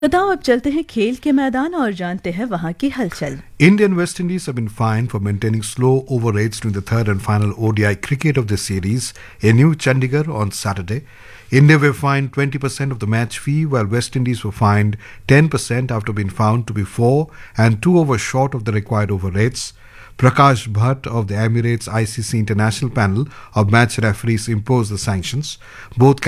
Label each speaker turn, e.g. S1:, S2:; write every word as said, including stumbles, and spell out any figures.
S1: बताओ अब चलते हैं खेल के मैदान और जानते हैं वहां की हलचल।
S2: India and West Indies have been fined for maintaining slow over rates during the third and final O D I cricket of this series in New Chandigarh on Saturday. India were fined twenty percent of the match fee, while West Indies were fined ten percent after being found to be four and two overs short of the required over rates. Prakash Bhatt of the Emirates I C C International Panel of Match Referees imposed the sanctions. Both